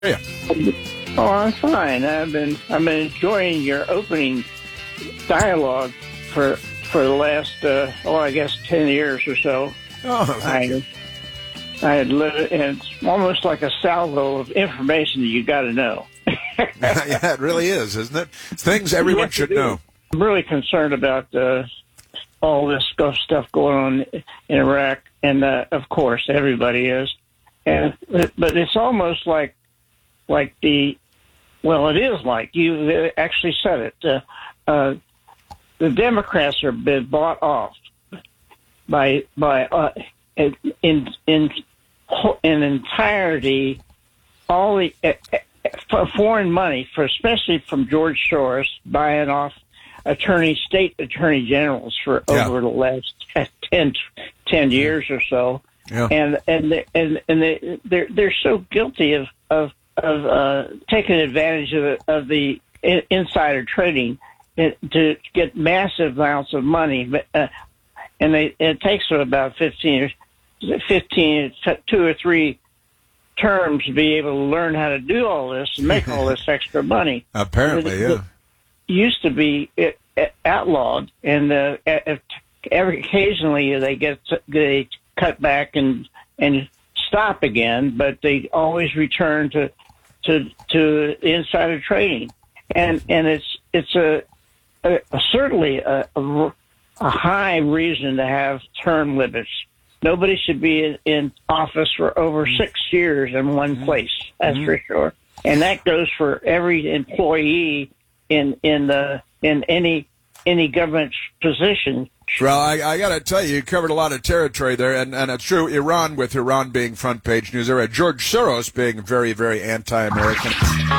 Yeah. Oh, I'm fine. I've been enjoying your opening dialogue for the last I guess 10 years or so. Oh, thank you. I had lived, and it's almost like a salvo of information that you got to know. Yeah, it really is, isn't it? It's things everyone should know. I'm really concerned about all this stuff going on in Iraq, and of course everybody is. But it's almost like it is like you actually said it. The Democrats are been bought off by in entirety all the foreign money, especially from George Soros, buying off state attorney generals for over the last 10 years or so. Yeah. And they're so guilty of taking advantage of the insider trading to get massive amounts of money, and it takes them about 2 or 3 terms to be able to learn how to do all this and make all this extra money. Apparently, yeah. It used to be outlawed, and occasionally they cut back and stop again, but they always return to insider trading, and it's certainly a high reason to have term limits. Nobody should be in office for over 6 years in one place. That's for sure, and that goes for every employee in any government position. Well, I got to tell you covered a lot of territory there, and it's true. Iran, with Iran being front page news, there, George Soros being very, very anti-American.